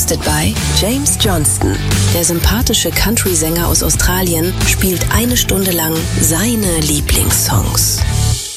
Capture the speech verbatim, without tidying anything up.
Hosted by James Johnston. Der sympathische Country-Sänger aus Australien spielt eine Stunde lang seine Lieblingssongs.